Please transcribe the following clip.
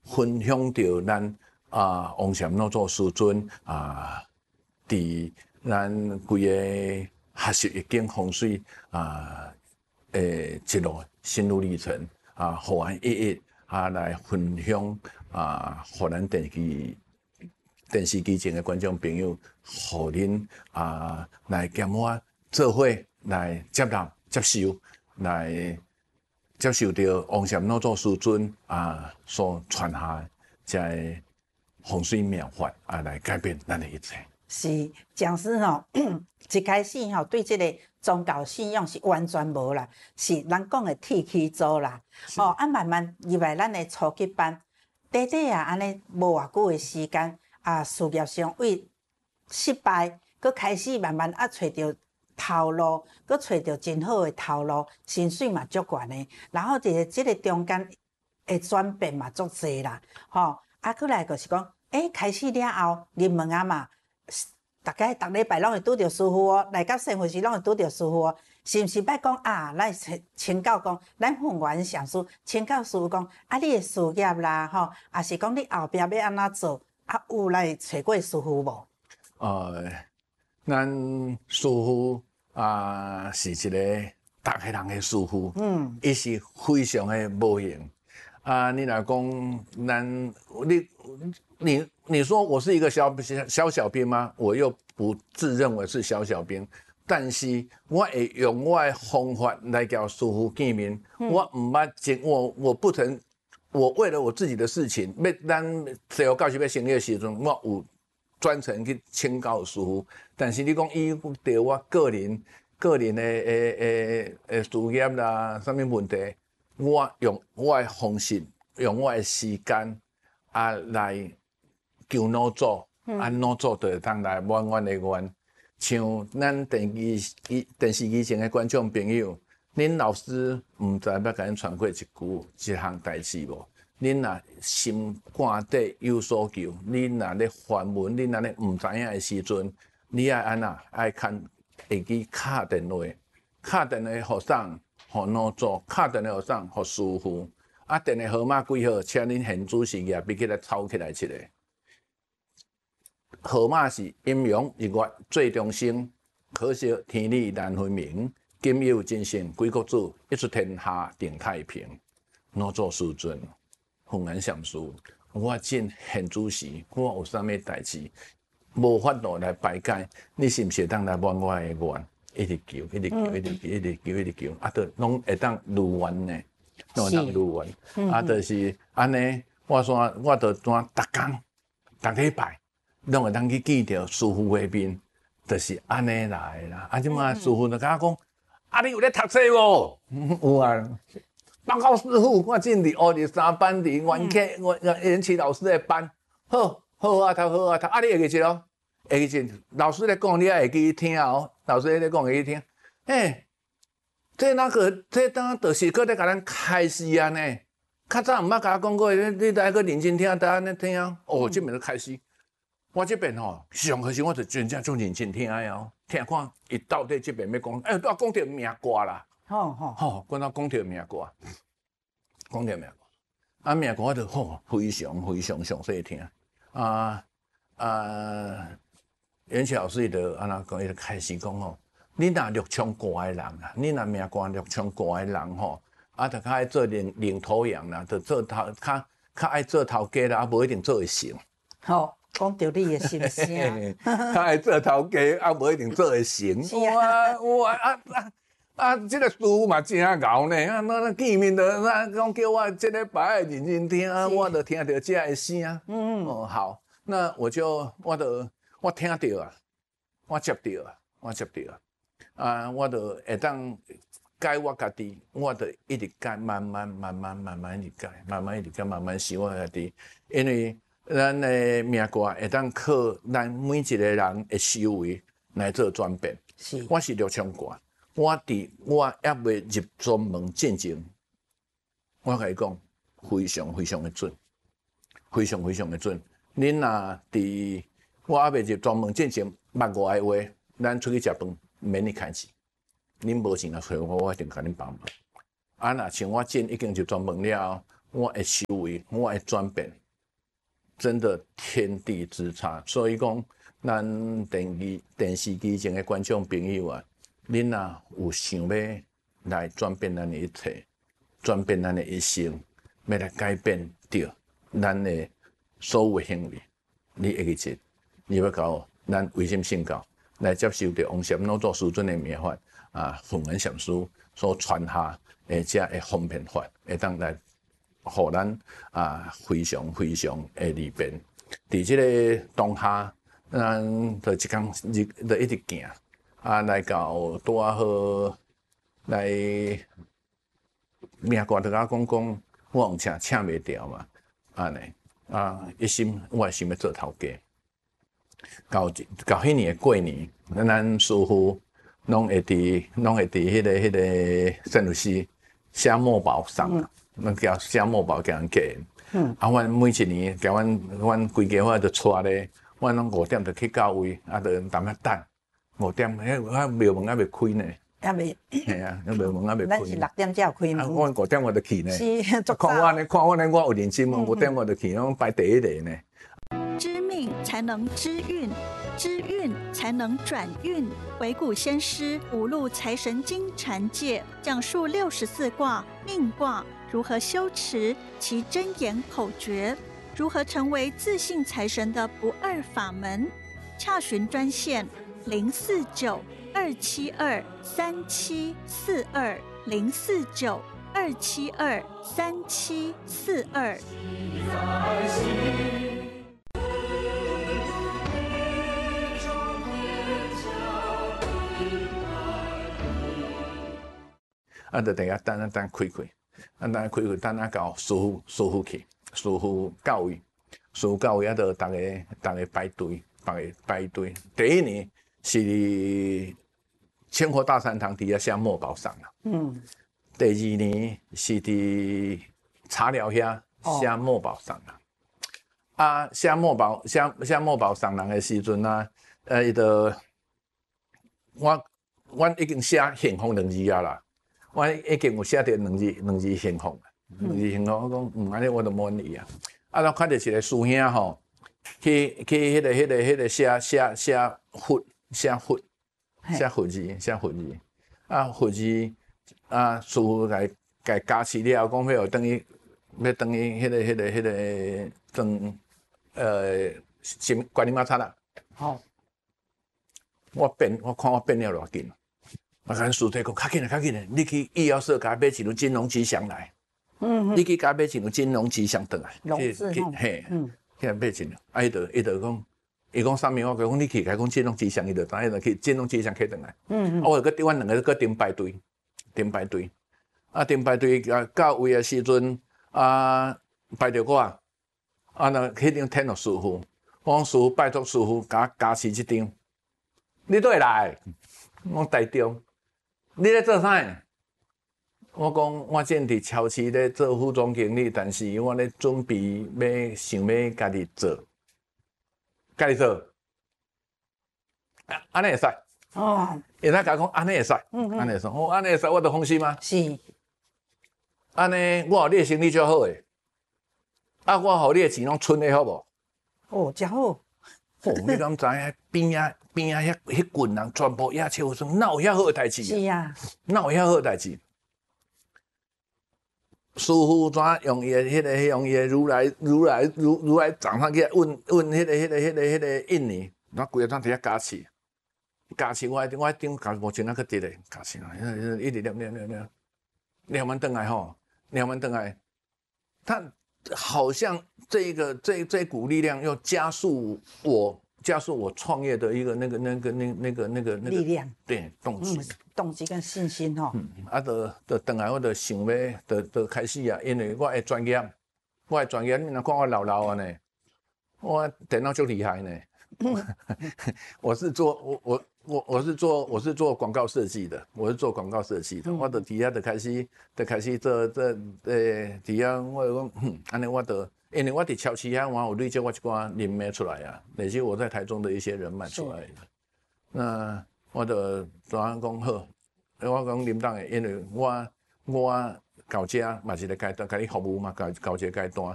分享到咱王禅老祖师尊伫咱规个学习易经风水一路心路历程互咱一一来分享互咱电视机前的观众朋友，互恁来减我做伙来接纳接受，来接受到王禅老祖师尊所传下这风水妙法来改变咱的一切。 是讲师一开始对这个宗教信仰是完全无啦，是咱讲的铁器组啦。慢慢入来咱的初级班，短短安尼无偌久的时间事业上为失败，佮开始慢慢找到头路，佮找到真好的头路，薪水嘛足悬的。然后伫即个中间的转变嘛足济啦，佮来就是讲，开始了后入门嘛。逐礼拜拢会拄着师傅来到圣会时拢会拄着师傅是毋是捌讲咱请教讲，咱凤元上师请教师傅讲你的事业啦，也是讲你后壁要安怎做，有来找过师傅无？ 咱师傅是一个逐个人的师傅，伊是非常的无形。你若讲咱你说我是一个小兵吗？我又不自认为是小兵，但是我会用我的方法来叫师傅见面。我唔捌经我不曾，我为了我自己的事情，咱最后教师要成立的时阵，我有专程去请教师傅。但是你讲伊对我个人的事业啦，什么问题？我用我的方式，用我的时间来求老祖，老祖就会当来满阮的愿。像咱电视机前的观众朋友，恁老师毋知要甲恁传过一项代志无？恁若心肝底有所求，恁若咧烦闷，恁若咧毋知影的时阵，你爱安那爱看会去敲电话，互谁？互老祖，敲电话互谁？互师傅。电话号码几号？请恁现主事业别起来抄起来一个。号码是阴阳日月最中生，可惜天理难分明。今有真神归国主，一出天下定太平。老祖师尊，凤元上师，我真现主时，我有啥物代志，无法度来排解，你是毋是当来满我的愿？一直求，就拢会当如愿呢，拢会当如愿。就是安尼，我就逐工逐礼拜，拢会当去见到师傅的面，就是安尼来啦。即马师傅就甲我讲，你有咧读册无？有啊。报告师傅，我正伫学13班伫元启老师的班，好啊读。你会记咯？会记，老师咧讲，你也会记听哦。老师咧讲会记听，这当就是搁咧甲咱开示啊呢。较早毋捌甲我讲过，你来搁认真听，安尼听。这边就开始，我这边上开始我就真正认真听的听看伊到底这边要讲，我讲着命卦啦。我讲着命卦，命卦我就非常详细听。元启老师伊就安那讲，伊就开始讲你若六冲卦的人啊，你若命卦六冲卦的人就较爱做领头羊啦，就做头较爱做头家啦，无一定做会成。 讲到你的心声， 较爱做头家，无一定做会成。这个师傅嘛真牛呢，那见面就讲叫我这礼拜认真听，我就听到这个声。好，那我听到啊，我接到啊，我就会当改我家己，我就一直改，慢慢一直改，慢慢想我家己，因为咱的命卦会当靠咱每一个人的思维来做转变。我是六冲卦，我还未入专门进前，我甲伊讲非常的准，非常的准。恁若伫我还未入专门进前捌外的话，咱出去食饭免你开钱，恁无钱啊，找我一定甲恁帮忙。若像我进已经入专门了， 我的修为，我的转变，真的天地之差。所以讲，咱电视机前的观众朋友啊，恁若有想要来转变咱的一切，转变咱的一生，要来改变掉咱的所有行为，你会记得，你要到咱微信信教来接受着王禅老祖师尊的灭法啊，弘文禅师所传下的这个方便法，会当来，互咱啊非常非常的利便。伫这个当下，咱就一天就一直行啊，来到拄啊好来命官就甲讲，我用请袂掉嘛，安尼啊，一心我想要做头家。到迄年的过年，咱师傅拢会伫迄个圣鲁西写墨宝送啊，咱叫写墨宝给人寄。啊，阮每一年，甲阮规家伙就带咧，阮拢5点就去到位，啊，就淡仔等5点，迄庙门还袂开呢。 还袂， 系啊，庙门还袂开。 咱是6点才有开门。 我5点我就去呢。 是，足看我呢，我有认真嘛，5点我就去，拢排第一个呢。 知命才能知运，知运才能转运。惟古先师五路财神经禅界讲述64卦命卦如何修持其真言口诀，如何成为自信财神的不二法门。洽询专线049-272-3742，049-272-3742。 啊，就等下等开，啊，等等啊到师傅去，师傅到位，啊，就大家排队，排队。第一年是千佛大禅堂底下写墨宝上啦，第2年是伫茶寮遐写墨宝上啦。啊，写墨宝上人的时阵啊，伊就阮已经写幸福2字啊啦。我已经有写着两字幸福，2字幸福。我讲安尼我就满意啊。啊，然后看到一个师兄吼，去迄个写佛字，啊佛字啊，师傅甲加持了，讲要等于迄个装什么关尼玛擦啦。 好， 我看我变了偌紧。我跟师弟讲，较紧嘞！你去医药社，甲买一张金龙吉祥来。你去甲买一张金龙吉祥转来。 龙字嘿，去买一张。啊，伊就讲，伊讲啥物？我讲你去，甲讲金龙吉祥，伊就知影就去金龙吉祥去转来。我个阮2个个顶排队。啊，顶排队到位的时阵，啊，排着我，啊，那迄张天落师傅，我讲师傅拜托师傅，甲加持这张。你倒会来？我台中。你咧做啥？我讲我正伫超市咧做副总经理，但是我咧准备想要家己做，安尼会使。 哦， 会使甲讲安尼会使，安尼会使，安尼会使，我就放心啊。 是， 安尼我互你的生意就好诶，啊，我互你的钱拢存诶好无？ 哦，真好。 你敢知影边啊迄群人全部野笑声，哪有遐好诶代志？ 是啊， 哪有遐好代志？师傅怎用伊诶如来掌上去问迄个印尼，那规个当伫遐加持我一张加无钱啊，去直咧加持啊，一直念完转来吼，念完转来，他好像这股力量要加速我创业的一个那个力量， 对， 动机跟信心吼。 啊，就转来我就想要，就开始啊，因为我的专业，你若看我老啊呢，我电脑就厉害呢。我是做广告设计的，我就底下就开始做底下我就讲，安尼我就因为我伫超市遐，我有累积我一寡人脉出来啊，累积我在台中的一些人脉出来的。那我就怎样讲好？我讲林董的，因为我到这嘛是一个阶段，甲你服务嘛，到一个阶段。